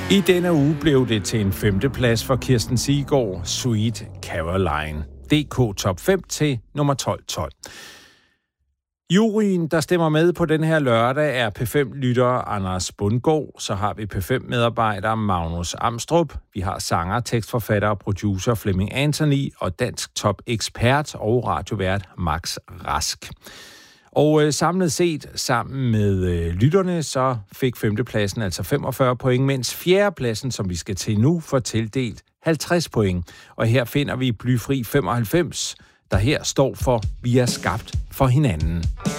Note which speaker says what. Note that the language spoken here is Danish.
Speaker 1: I denne uge blev det til en 5. plads for Kirsten Siggaard, Sweet Caroline. DK Top 5 til nummer 12. Juryen, der stemmer med på den her lørdag, er P5-lytter Anders Bundgaard. Så har vi P5-medarbejder Magnus Amstrup. Vi har sanger, tekstforfatter og producer Flemming Anthony og dansk top-ekspert og radiovært Max Rask. Og samlet set, sammen med lytterne, så fik 5. pladsen altså 45 point, mens 4. pladsen, som vi skal til nu, får tildelt 50 point. Og her finder vi Blyfri 95, der her står for Vi er skabt for hinanden.